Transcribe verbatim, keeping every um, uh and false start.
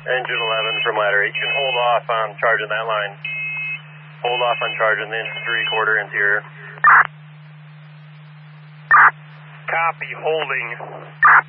Engine eleven from ladder eight. You can hold off on charging that line. Hold off on charging the three quarter interior. Copy, holding.